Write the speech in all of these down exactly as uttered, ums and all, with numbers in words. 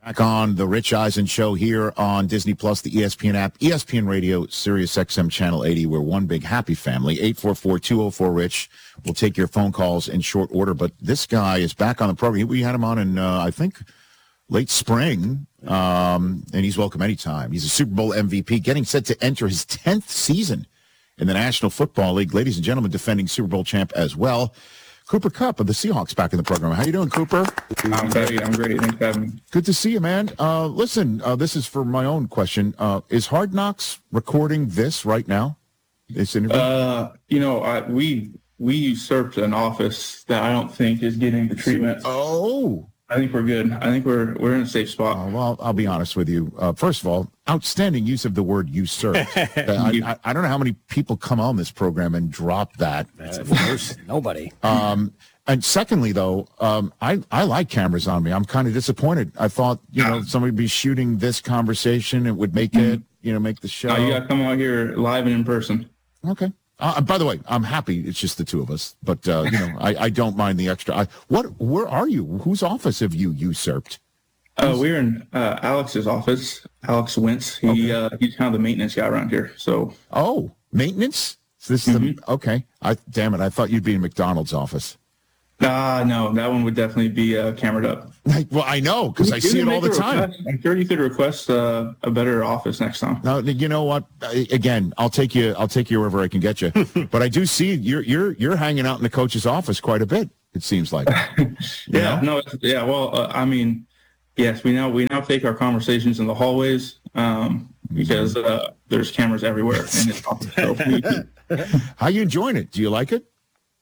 Back on the Rich Eisen Show here on Disney Plus, the E S P N app, E S P N Radio, Sirius X M Channel eighty. We're one big happy family. eight four four, two oh four, RICH. We'll take your phone calls in short order. But this guy is back on the program. We had him on in, uh, I think, late spring, um, and he's welcome anytime. He's a Super Bowl M V P, getting set to enter his tenth season in the National Football League. Ladies and gentlemen, defending Super Bowl champ as well, Cooper Kupp of the Seahawks back in the program. How you doing, Cooper? I'm great. I'm great. Thanks for having me. Good to see you, man. Uh, listen, uh, this is for my own question. Uh, is Hard Knocks recording this right now? This interview? Uh, you know, I, we we usurped an office that I don't think is getting the treatment. Oh. I think we're good. I think we're we're in a safe spot. Uh, well, I'll be honest with you. Uh, first of all, outstanding use of the word usurp. uh, I, I, I don't know how many people come on this program and drop that. That's worse. Nobody. Um, and secondly, though, um, I, I like cameras on me. I'm kind of disappointed. I thought, you know, somebody would be shooting this conversation. It would make it, you know, make the show. Uh, you got to come out here live and in person. Okay. Uh, by the way, I'm happy it's just the two of us, but, uh, you know, I, I don't mind the extra. I, what, where are you? Whose office have you usurped? Uh, we're in uh, Alex's office, Alex Wentz. He okay. uh, He's kind of the maintenance guy around here. So. Oh, maintenance? So this mm-hmm. is the, okay. I, damn it. I thought you'd be in McDonald's office. Ah, uh, no, that one would definitely be uh, cameraed up. Like, well, I know because I see it all the time. Request. I'm sure you could request uh, a better office next time. No, you know what? Again, I'll take you. I'll take you wherever I can get you. But I do see you're you're you're hanging out in the coach's office quite a bit. It seems like. yeah. Know? No. Yeah. Well, uh, I mean, yes, we now we now take our conversations in the hallways um, because uh, there's cameras everywhere in his office. So we, How you enjoying it? Do you like it?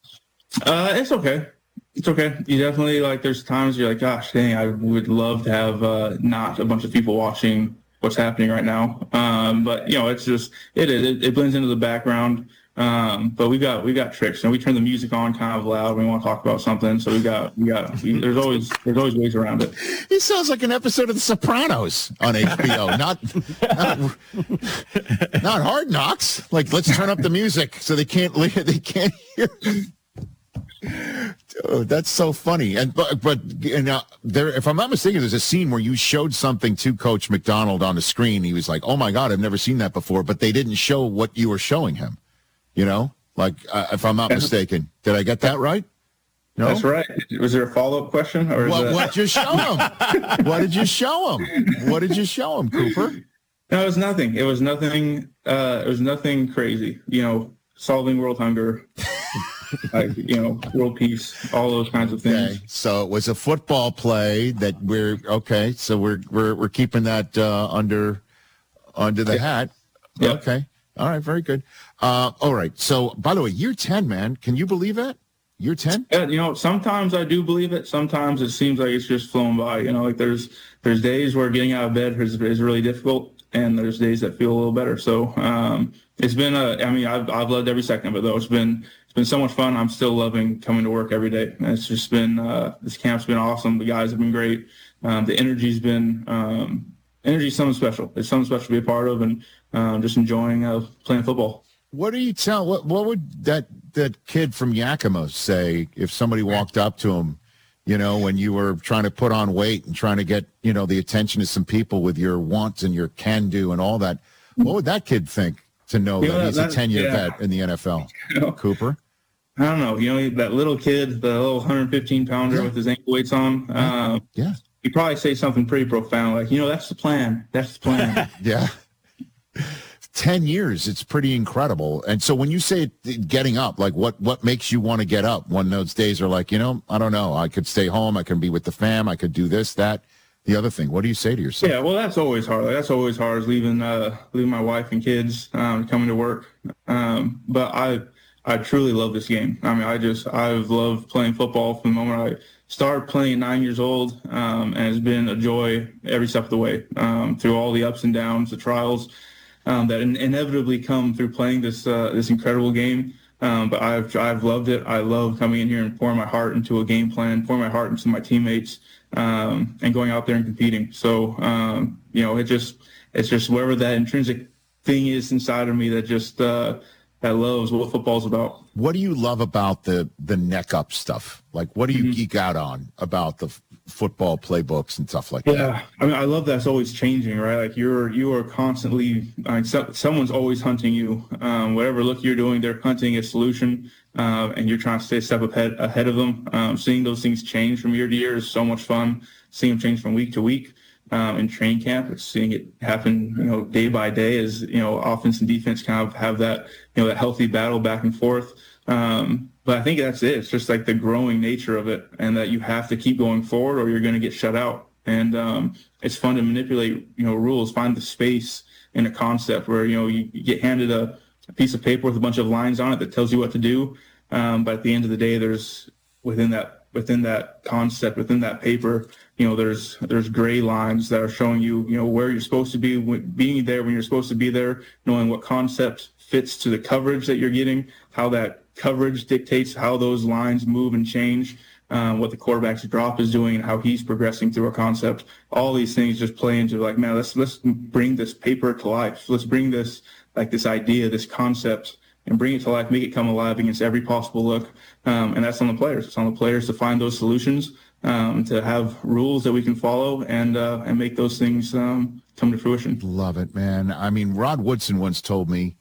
Uh, it's okay. It's okay. You definitely, like, there's times you're like, gosh, dang, I would love to have uh, not a bunch of people watching what's happening right now. Um, but, you know, it's just, it is. It, it blends into the background. Um, but we got we got tricks. And we turn the music on kind of loud when we want to talk about something. So we got, we got, we, there's always there's always ways around it. It sounds like an episode of The Sopranos on H B O, not, not, not Hard Knocks. Like, let's turn up the music so they can't, they can't hear. Oh, that's so funny. And but but you know, there, if I'm not mistaken, there's a scene where you showed something to Coach McDonald on the screen. He was like, "Oh my God, I've never seen that before." But they didn't show what you were showing him. You know, like uh, if I'm not mistaken, did I get that right? No, that's right. Was there a follow up question, or what? That... What did you show him? What did you show him? What did you show him, Cooper? No, it was nothing. It was nothing. Uh, it was nothing crazy. You know, solving world hunger. Like, you know, world peace, all those kinds of things. Okay. So it was a football play that we're okay. So we're we're we're keeping that uh, under under the yeah. hat. Yeah. Okay. All right. Very good. Uh, all right. So by the way, year ten, man. Can you believe that? Year ten? Yeah. You know, sometimes I do believe it. Sometimes it seems like it's just flown by. You know, like there's there's days where getting out of bed is, is really difficult, and there's days that feel a little better. So um, it's been a. I mean, I've I've loved every second of it though. It's been. Been so much fun. I'm still loving coming to work every day. And it's just been uh, this camp's been awesome. The guys have been great. Um, the energy's been um, energy's something special. It's something special to be a part of, and um, just enjoying uh, playing football. What do you tell? What what would that that kid from Yakima say if somebody walked up to him, you know, when you were trying to put on weight and trying to get, you know, the attention of some people with your wants and your can do and all that? What would that kid think to know you that know, he's that, a ten-year yeah. vet in the N F L? You know, Cooper? I don't know. You know, that little kid, the little one hundred fifteen pounder yeah. with his ankle weights on. Yeah. Uh, yeah. He'd probably say something pretty profound, like, you know, that's the plan. That's the plan. yeah. ten years. It's pretty incredible. And so when you say getting up, like what, what makes you want to get up when those days are like, you know, I don't know. I could stay home. I can be with the fam. I could do this, that, the other thing. What do you say to yourself? Yeah, well, that's always hard. Like, that's always hard is leaving, uh, leaving my wife and kids, um, coming to work. Um, but I, I truly love this game. I mean, I just, I've loved playing football from the moment I started playing at nine years old, um, and it's been a joy every step of the way, um, through all the ups and downs, the trials, um, that in- inevitably come through playing this, uh, this incredible game. Um, but I've, I've loved it. I love coming in here and pouring my heart into a game plan, pouring my heart into my teammates, um, and going out there and competing. So, um, you know, it just, it's just wherever that intrinsic thing is inside of me that just, uh, that loves what football's about. What do you love about the the neck up stuff? Like, what do you mm-hmm. geek out on about the football playbooks and stuff like that. Yeah, I mean, I love that it's always changing, right? Like you're you are constantly, I mean, so, someone's always hunting you. Um, whatever look you're doing, they're hunting a solution, uh, and you're trying to stay a step ahead ahead of them. Um, seeing those things change from year to year is so much fun. Seeing them change from week to week um, in training camp, it's seeing it happen, you know, day by day as you know, offense and defense kind of have that, you know, that healthy battle back and forth. Um, But I think that's it. It's just like the growing nature of it, and that you have to keep going forward or you're going to get shut out. And um, it's fun to manipulate, you know, rules, find the space in a concept where, you know, you, you get handed a, a piece of paper with a bunch of lines on it that tells you what to do. Um, but at the end of the day, there's within that within that concept, within that paper, you know, there's there's gray lines that are showing you, you know, where you're supposed to be, being there when you're supposed to be there, knowing what concept fits to the coverage that you're getting, how that coverage dictates how those lines move and change, um, what the quarterback's drop is doing, and how he's progressing through a concept. All these things just play into like, man, let's let's bring this paper to life. Let's bring this like this idea, this concept, and bring it to life, make it come alive against every possible look. Um, and that's on the players. It's on the players to find those solutions, um, to have rules that we can follow, and uh, and make those things um, come to fruition. Love it, man. I mean, Rod Woodson once told me,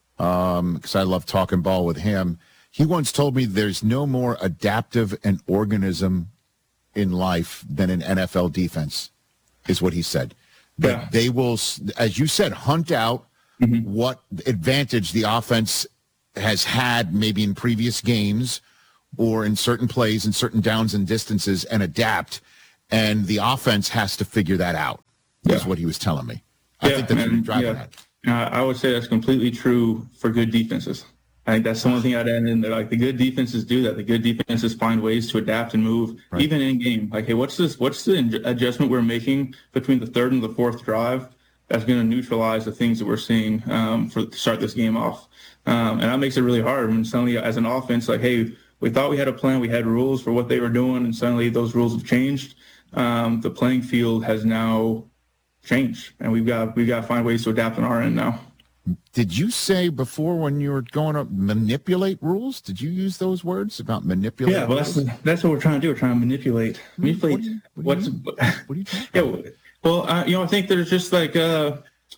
um, because I love talking ball with him, he once told me there's no more adaptive an organism in life than an N F L defense, is what he said. That Yeah. they will, as you said, hunt out mm-hmm. what advantage the offense has had maybe in previous games or in certain plays and certain downs and distances and adapt. And the offense has to figure that out, yeah. is what he was telling me. I yeah, think that's and, what you're driving yeah. at. Uh, I would say that's completely true for good defenses. I think that's the one thing I'd add in there. Like the good defenses do that. The good defenses find ways to adapt and move, right. even in game. Like, hey, what's this? What's the adjustment we're making between the third and the fourth drive that's going to neutralize the things that we're seeing um, for to start this game off? Um, and that makes it really hard when suddenly, as an offense, like, hey, we thought we had a plan, we had rules for what they were doing, and suddenly those rules have changed. Um, the playing field has now changed, and we've got we've got to find ways to adapt on our end now. Did you say before when you were going up manipulate rules? Did you use those words about manipulate? Yeah, well, that's that's what we're trying to do. We're trying to manipulate. Manipulate. What, you, what what's what are you talking yeah? about? Well, uh, you know, I think there's just like uh,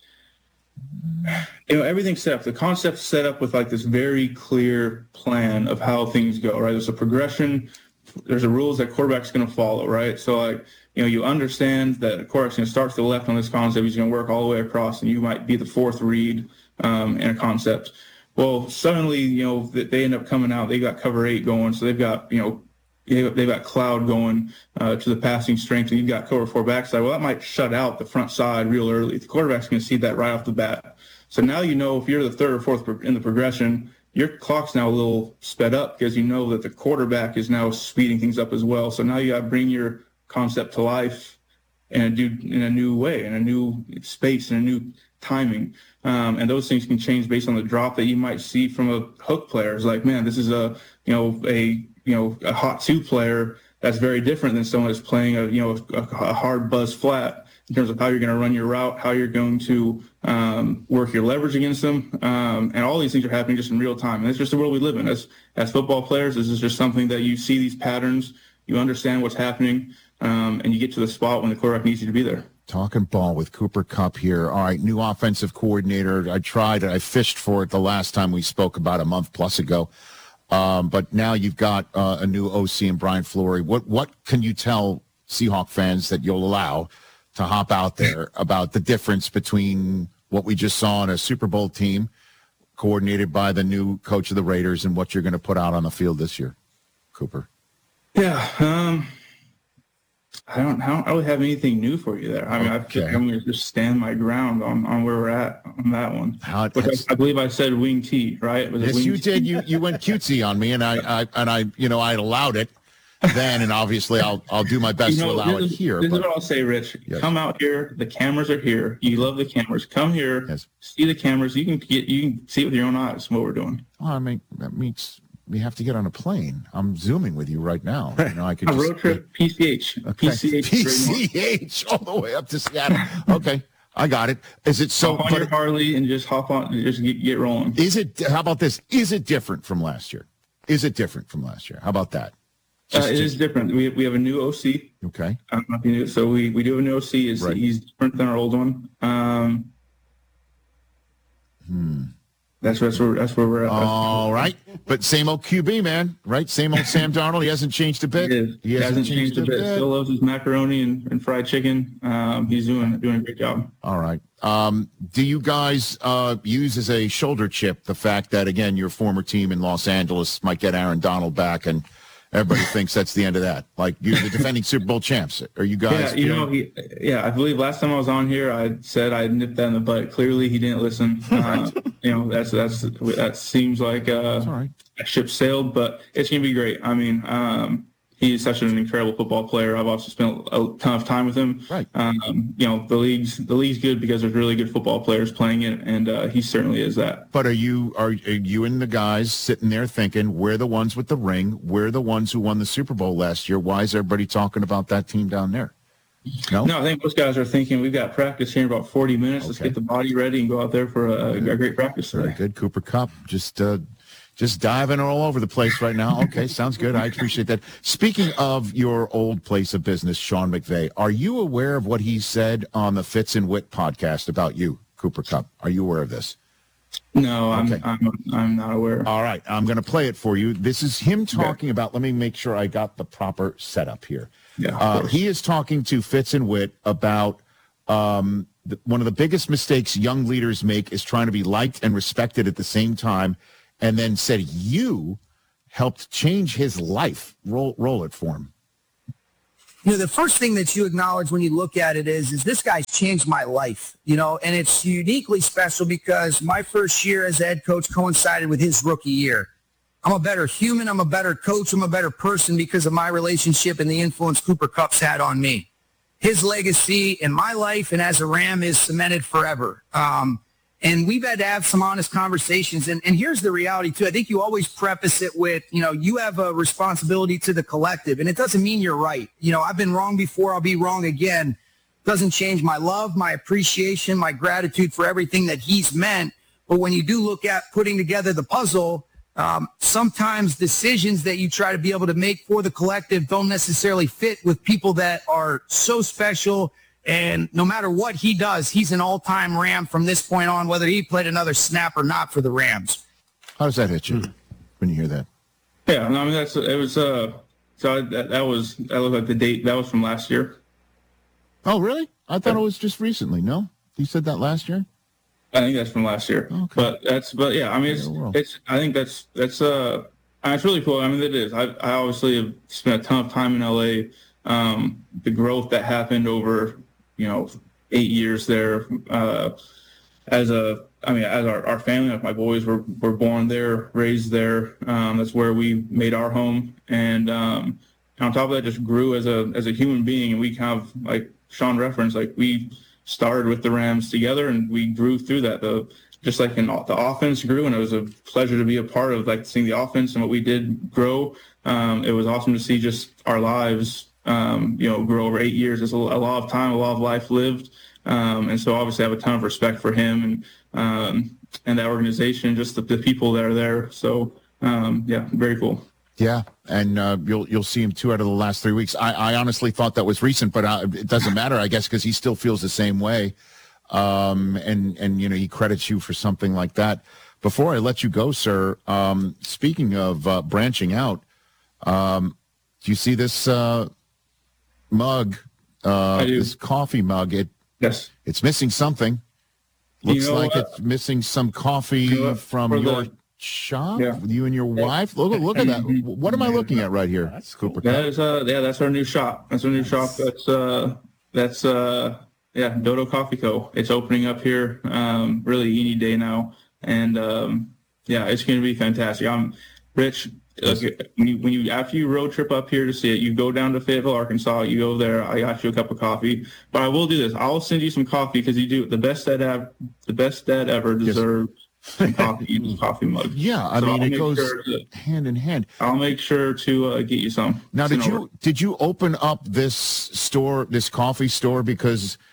you know, everything's set up. The concept's set up with like this very clear plan of how things go. Right? There's a progression. There's a rules that quarterback's going to follow. Right? So like, you know, you understand that the quarterback's going to start to the left on this concept. He's going to work all the way across, and you might be the fourth read um, in a concept. Well, suddenly, you know, they end up coming out. They got cover eight going, so they've got, you know, they've got cloud going uh, to the passing strength, and you've got cover four backside. Well, that might shut out the front side real early. The quarterback's going to see that right off the bat. So now you know if you're the third or fourth in the progression, your clock's now a little sped up because you know that the quarterback is now speeding things up as well. So now you got to bring your concept to life in a new, in a new way, in a new space, in a new timing. Um, and those things can change based on the drop that you might see from a hook player. It's like, man, this is a, you know, a, you know, a hot two player that's very different than someone that's playing a, you know, a, a hard buzz flat in terms of how you're going to run your route, how you're going to um, work your leverage against them. Um, and all these things are happening just in real time. And it's just the world we live in. As, as football players, this is just something that you see these patterns, you understand what's happening, um, and you get to the spot when the quarterback needs you to be there. Talking ball with Cooper Kupp here. All right, new offensive coordinator. I tried it. I fished for it the last time we spoke about a month plus ago. Um, but now you've got uh, a new O C in Brian Fleury. What what can you tell Seahawk fans that you'll allow to hop out there about the difference between what we just saw in a Super Bowl team coordinated by the new coach of the Raiders and what you're going to put out on the field this year, Cooper? Yeah, um, I don't, I don't really have anything new for you there. I mean, Okay. I, I'm going to just stand my ground on, on where we're at on that one. How, Which I, I believe I said wing T, right? Was it yes, wing you T? did. You you went cutesy on me, and I, I and I you know I allowed it then, and obviously I'll I'll do my best You know, to allow this it is, here. This but, is what I'll say, Rich. Yes. Come out here. The cameras are here. You love the cameras. Come here. Yes. See the cameras. You can get. You can see it with your own eyes what we're doing. well, I mean that means we have to get on a plane. I'm zooming with you right now. You know, I could A just, road trip, P C H. Okay. P C H. P C H all the way up to Seattle. Okay, I got it. Is it so? Hop on but your Harley and just hop on. Just get, get rolling. is it? How about this? Is it different from last year? Is it different from last year? How about that? Uh, Just- it just- is different. We we have a new O C. Okay. I don't know if you knew. So we, we do have a new O C. Is Right. He's different than our old one. Um, Hmm. That's that's where that's where we're at. All right. But same old Q B, man, right? Same old Sam Darnold. He hasn't changed a bit. He, is. He He hasn't changed a bit. Still loves his macaroni and, and fried chicken. Um, he's doing doing a great job. All right. Um, do you guys uh, use as a shoulder chip the fact that, again, your former team in Los Angeles might get Aaron Donald back, and everybody thinks that's the end of that? Like, you're the defending Super Bowl champs. Are you guys? Yeah, you know, he, yeah, I believe last time I was on here, I said I nipped that in the butt. Clearly, he didn't listen. Uh, you know, that's that's that seems like uh, all right. a ship sailed, but it's gonna be great. I mean, um, he's such an incredible football player. I've also spent a ton of time with him. Right. Um, you know, the league's the league's good because there's really good football players playing it, and uh, he certainly is that. But are you are, are you and the guys sitting there thinking, we're the ones with the ring, we're the ones who won the Super Bowl last year? Why is everybody talking about that team down there? No? No, I think most guys are thinking we've got practice here in about forty minutes. Let's Okay. get the body ready and go out there for a, a great practice Very today. good. Cooper Kupp, just uh, just diving all over the place right now. Okay, sounds good. I appreciate that. Speaking of your old place of business, Sean McVay, are you aware of what he said on the Fitz and Wit podcast about you, Cooper Kupp? Are you aware of this? No, I'm, Okay. I'm I'm not aware. All right, I'm going to play it for you. This is him talking about, let me make sure I got the proper setup here. Yeah, of Uh, course. he is talking to Fitz and Wit about um, the, one of the biggest mistakes young leaders make is trying to be liked and respected at the same time, and then said you helped change his life. Roll, roll it for him. You know, the first thing that you acknowledge when you look at it is, is this guy's changed my life, you know, and it's uniquely special because my first year as a head coach coincided with his rookie year. I'm a better human. I'm a better coach. I'm a better person because of my relationship and the influence Cooper Kupp's had on me. His legacy in my life and as a Ram is cemented forever. Um, and we've had to have some honest conversations. And, and here's the reality, too. I think you always preface it with, you know, you have a responsibility to the collective. And it doesn't mean you're right. You know, I've been wrong before. I'll be wrong again. Doesn't change my love, my appreciation, my gratitude for everything that he's meant. But when you do look at putting together the puzzle, um, sometimes decisions that you try to be able to make for the collective don't necessarily fit with people that are so special. And no matter what he does, he's an all-time Ram from this point on, whether he played another snap or not for the Rams. How does that hit you when you hear that? Yeah, no, I mean that's it was uh so I, that that was that looked like the date that was from last year. Oh, really? I thought it was just recently. No? You said that last year? I think that's from last year. Okay. But that's but yeah, I mean it's Yeah, well. it's I think that's that's uh it's really cool. I mean it is. I I obviously have spent a ton of time in L A. Um, the growth that happened over you know eight years there. Uh, as a I mean as our, our family, like my boys were were born there, raised there. Um, that's where we made our home, and um, on top of that, just grew as a as a human being. And we kind of like Sean referenced, like we started with the Rams together, and we grew through that. The just like in the offense grew, and it was a pleasure to be a part of, like seeing the offense and what we did grow. Um, it was awesome to see just our lives, um, you know, grow over eight years. It's a, a lot of time, a lot of life lived, um, and so obviously I have a ton of respect for him and um, and that organization, just the, the people that are there. So um, yeah, very cool. Yeah, and uh, you'll you'll see him two out of the last three weeks. I, I honestly thought that was recent, but uh, it doesn't matter, I guess, because he still feels the same way. Um, and and you know he credits you for something like that. Before I let you go, sir, um, speaking of uh, branching out, um, do you see this uh, mug? Uh, I do. This coffee mug. It Yes. it's missing something. You Looks know like what? it's missing some coffee You know what? from For your the- shop. Yeah. You and your wife. Look look at that. What am I looking at right here? That's cool. Cooper That Kupp. is uh yeah, that's our new shop. That's our new shop. That's uh that's uh yeah, Dodo Coffee Co. It's opening up here um really any day now. And um yeah, it's gonna be fantastic. I'm Rich, look, when you when you after you road trip up here to see it, you go down to Fayetteville, Arkansas, you go there, I got you a cup of coffee. But I will do this. I'll send you some coffee because you do the best dad ever the best dad ever deserves some coffee in his coffee mug. Yeah, I So mean I'll it make goes sure to- hand in hand. I'll make sure to uh, get you some. Now, Send did over. you did you open up this store, this coffee store, because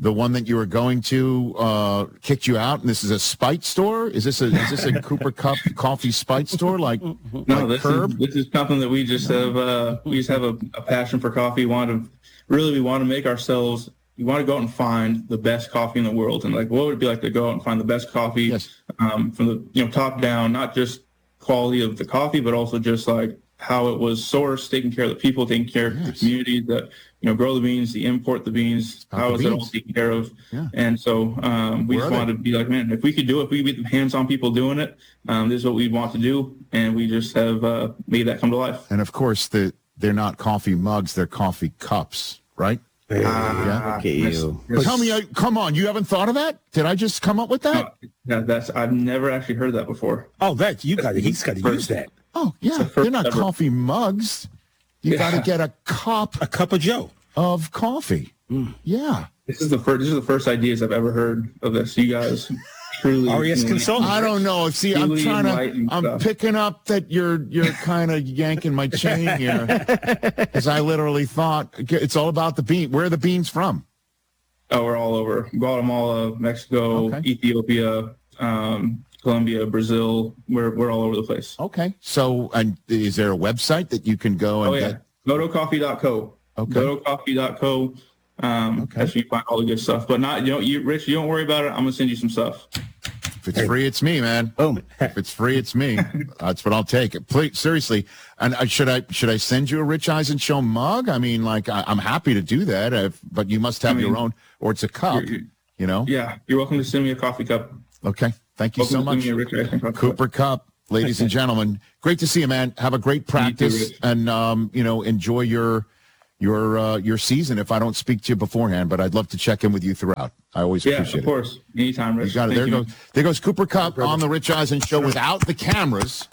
the one that you were going to uh, kicked you out, and this is a spite store? Is this a is this a Cooper Cup coffee spite store like, No, like this Curb? is this is something that we just have. Uh, we just have a, a passion for coffee. We want to really we want to make ourselves. We want to go out and find the best coffee in the world, and like, what would it be like to go out and find the best coffee Yes. um, from the you know top down, not just quality of the coffee, but also just like how it was sourced, taking care of the people, taking care of the Yes. community that you know grow the beans, the import the beans, About how the is it all beans. taken care of? Yeah. And so um, we Where just are wanted they? to be like, man, if we could do it, if we could get the hands-on people doing it, um, this is what we'd want to do, and we just have uh, made that come to life. And of course, the, they're not coffee mugs; they're coffee cups, right? Yeah. Look at you. Tell me, I, come on, you haven't thought of that? Did I just come up with that? Uh, yeah, that's I've never actually heard that before. Oh, that you got to. He's got to use that. Oh, yeah, the first they're not ever. coffee mugs. You got to Yeah. get a cup A cup of Joe. of coffee. Yeah. This is the first. This is the first ideas I've ever heard of this. You guys truly. R E S you know, Consulting. I don't know. See, I'm Really trying to. enlightening I'm stuff. picking up that you're you're kind of yanking my chain here, because I literally thought it's all about the bean. Where are the beans from? Oh, we're all over Guatemala, Mexico, Okay. Ethiopia, um, Colombia, Brazil. We're we're all over the place. Okay. So, and is there a website that you can go and Oh yeah, get? Godo Coffee dot co. Okay. Godo Coffee dot co. Um, Okay. That's where you find all the good stuff. But not you know, you Rich, you don't worry about it. I'm gonna send you some stuff. If it's free, it's me, man. Boom. If it's free, it's me. That's what I'll take. Please, seriously. And I, should I should I send you a Rich Eisen Show mug? I mean, like I, I'm happy to do that, if, but you must have I mean, your own, or it's a cup. you're- you're- You know. Yeah, you're welcome to send me a coffee cup. Okay. Thank you Welcome so to send much, me a Rich Eisen coffee cup. Cooper Cup, ladies and gentlemen. Great to see you, man. Have a great practice, Rich. and um, you know, enjoy your your uh, your season. If I don't speak to you beforehand, but I'd love to check in with you throughout. I always Yeah, appreciate of it. course. Anytime, Rich. You got it. Thank There you. goes there goes Cooper Cup on the Rich Eisen Show without the cameras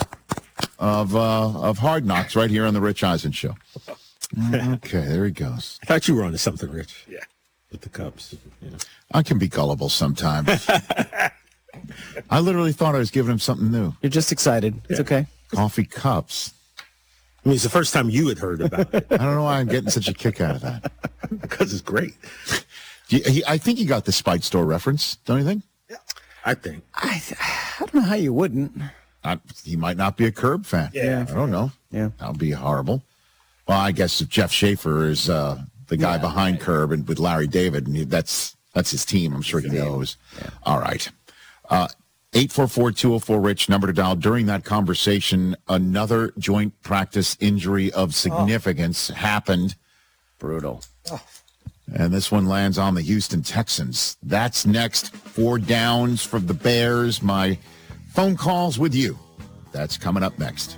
of uh, of Hard Knocks right here on the Rich Eisen Show. Okay, there he goes. I thought you were onto something, Rich. Yeah. With the cups. You know. I can be gullible sometimes. I literally thought I was giving him something new. You're just excited. It's okay. Coffee cups. I mean, it's the first time you had heard about it I don't know why I'm getting such a kick out of that. because it's great. He- he- I think you got the Spite Store reference, don't you think? I think. I, I don't know how you wouldn't. I, he might not be a Curb fan. Yeah. I don't know. Yeah. That would be horrible. Well, I guess if Jeff Schaefer is uh, the guy behind Curb and with Larry David, and he, that's that's his team, I'm sure he knows. All right. Uh, eight four four, two oh four, RICH, number to dial. During that conversation, another joint practice injury of significance happened. Brutal. And this one lands on the Houston Texans. That's next. Four downs from the Bears. My phone calls with you. That's coming up next.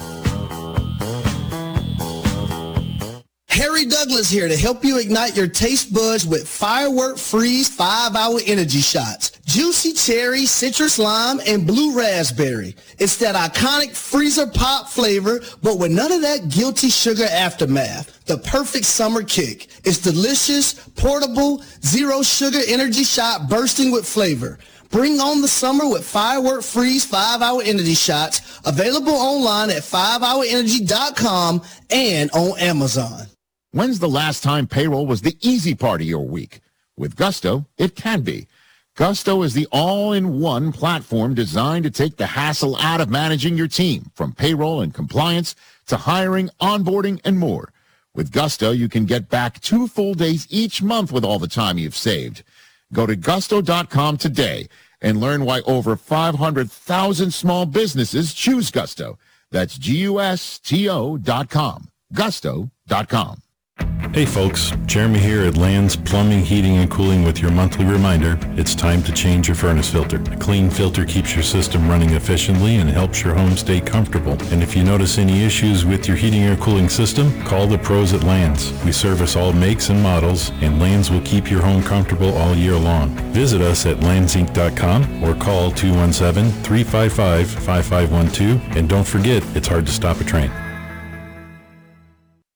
Harry Douglas here to help you ignite your taste buds with Firework Freeze five hour Energy Shots. Juicy cherry, citrus lime, and blue raspberry. It's that iconic freezer pop flavor, but with none of that guilty sugar aftermath. The perfect summer kick. It's delicious, portable, zero sugar energy shot bursting with flavor. Bring on the summer with Firework Freeze five hour Energy Shots, available online at five hour energy dot com and on Amazon. When's the last time payroll was the easy part of your week? With Gusto, it can be. Gusto is the all-in-one platform designed to take the hassle out of managing your team, from payroll and compliance to hiring, onboarding, and more. With Gusto, you can get back two full days each month with all the time you've saved. Go to gusto dot com today and learn why over five hundred thousand small businesses choose Gusto. That's G U S T O dot com. gusto dot com. Hey folks, Jeremy here at Land's Plumbing, Heating, and Cooling with your monthly reminder, it's time to change your furnace filter. A clean filter keeps your system running efficiently and helps your home stay comfortable. And if you notice any issues with your heating or cooling system, call the pros at Land's. We service all makes and models, and Land's will keep your home comfortable all year long. Visit us at lands inc dot com or call two one seven, three five five, five five one two. And don't forget, it's hard to stop a train.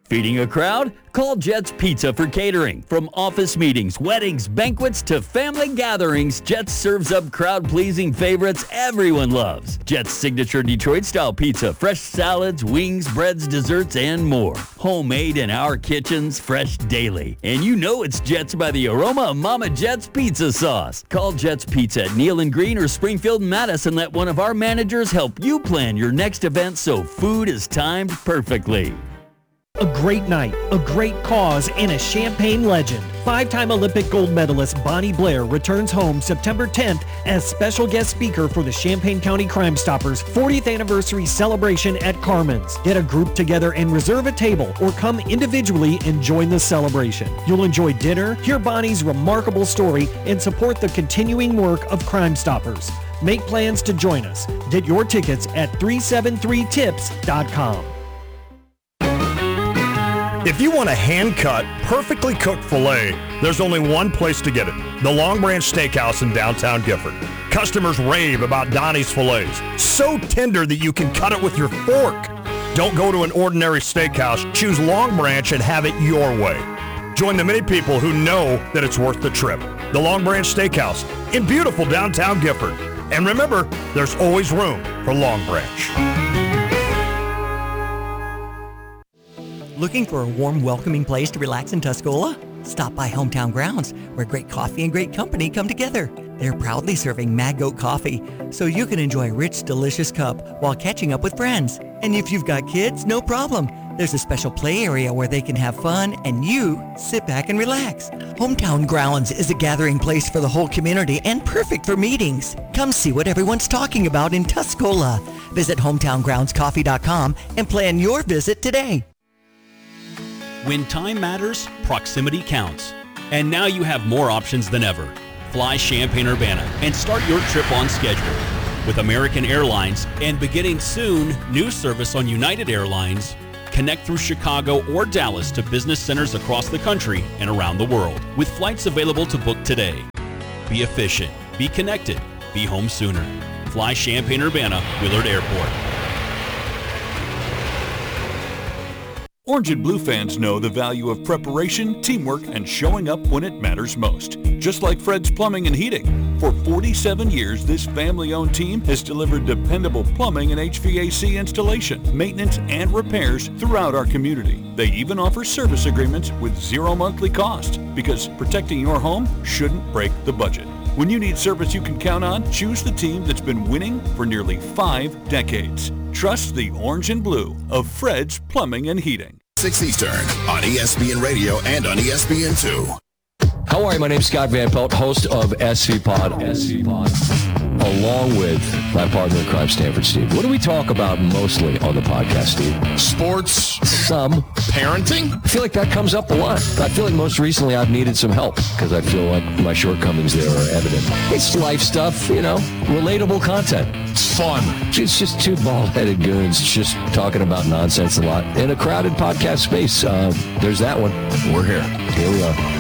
Feeding a crowd? Call Jets Pizza for catering. From office meetings, weddings, banquets, to family gatherings, Jets serves up crowd-pleasing favorites everyone loves. Jets' signature Detroit-style pizza, fresh salads, wings, breads, desserts, and more. Homemade in our kitchens, fresh daily. And you know it's Jets by the aroma of Mama Jet's pizza sauce. Call Jets Pizza at Neal and Green or Springfield and Madison. Let one of our managers help you plan your next event so food is timed perfectly. A great night, a great cause, and a Champaign legend. Five-time Olympic gold medalist Bonnie Blair returns home September tenth as special guest speaker for the Champaign County Crime Stoppers fortieth anniversary celebration at Carmen's. Get a group together and reserve a table, or come individually and join the celebration. You'll enjoy dinner, hear Bonnie's remarkable story, and support the continuing work of Crime Stoppers. Make plans to join us. Get your tickets at three seven three tips dot com. If you want a hand-cut, perfectly cooked filet, there's only one place to get it. The Long Branch Steakhouse in downtown Gifford. Customers rave about Donnie's fillets. So tender that you can cut it with your fork. Don't go to an ordinary steakhouse. Choose Long Branch and have it your way. Join the many people who know that it's worth the trip. The Long Branch Steakhouse in beautiful downtown Gifford. And remember, there's always room for Long Branch. Looking for a warm, welcoming place to relax in Tuscola? Stop by Hometown Grounds, where great coffee and great company come together. They're proudly serving Mad Goat coffee, so you can enjoy a rich, delicious cup while catching up with friends. And if you've got kids, no problem. There's a special play area where they can have fun and you sit back and relax. Hometown Grounds is a gathering place for the whole community and perfect for meetings. Come see what everyone's talking about in Tuscola. Visit hometown grounds coffee dot com and plan your visit today. When time matters, proximity counts. And now you have more options than ever. Fly Champaign-Urbana and start your trip on schedule. With American Airlines and beginning soon, new service on United Airlines, connect through Chicago or Dallas to business centers across the country and around the world, with flights available to book today. Be efficient, be connected, be home sooner. Fly Champaign-Urbana, Willard Airport. Orange and Blue fans know the value of preparation, teamwork, and showing up when it matters most. Just like Fred's Plumbing and Heating. For forty-seven years, this family-owned team has delivered dependable plumbing and H V A C installation, maintenance, and repairs throughout our community. They even offer service agreements with zero monthly cost, because protecting your home shouldn't break the budget. When you need service you can count on, choose the team that's been winning for nearly five decades. Trust the Orange and Blue of Fred's Plumbing and Heating. six Eastern on E S P N Radio and on E S P N two. How are you? My name's Scott Van Pelt, host of S C Pod, S C Pod, along with my partner in crime, Stanford Steve. What do we talk about mostly on the podcast, Steve? Sports. Some. Parenting? I feel like that comes up a lot. I feel like most recently I've needed some help because I feel like my shortcomings there are evident. It's life stuff, you know, relatable content. It's fun. It's just two bald-headed goons just talking about nonsense a lot in a crowded podcast space. Uh, there's that one. We're here. Here we are.